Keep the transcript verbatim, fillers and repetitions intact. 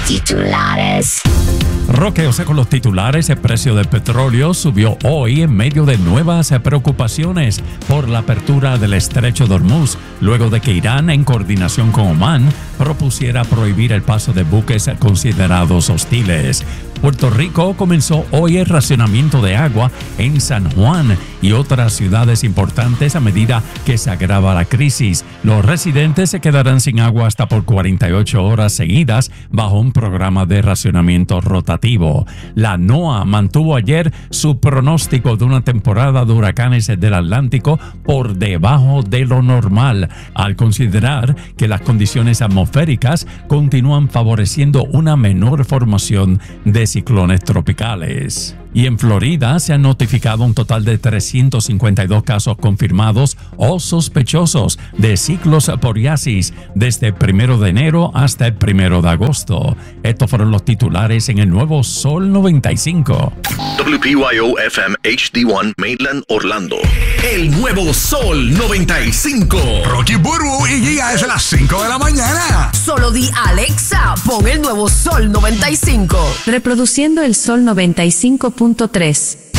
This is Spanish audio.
Titulares. Roque, o sea, con los titulares, el precio del petróleo subió hoy en medio de nuevas preocupaciones por la apertura del estrecho de Hormuz, luego de que Irán, en coordinación con Omán, propusiera prohibir el paso de buques considerados hostiles. Puerto Rico comenzó hoy el racionamiento de agua en San Juan y otras ciudades importantes a medida que se agrava la crisis. Los residentes se quedarán sin agua hasta por cuarenta y ocho horas seguidas bajo un programa de racionamiento rotativo. La NOAA mantuvo ayer su pronóstico de una temporada de huracanes del Atlántico por debajo de lo normal, al considerar que las condiciones atmosféricas continúan favoreciendo una menor formación de ciclones tropicales. Y en Florida se han notificado un total de trescientos cincuenta y dos casos confirmados o sospechosos de ciclosporiasis desde el primero de enero hasta el primero de agosto. Estos fueron los titulares en el Nuevo Sol noventa y cinco. W P Y O F M H D uno Mainland Orlando. El Nuevo Sol noventa y cinco. Rocky Burbu y Giga es las cinco de la mañana. Solo di Alexa, pon el Nuevo Sol noventa y cinco. Reproduciendo el Sol noventa y cinco punto tres.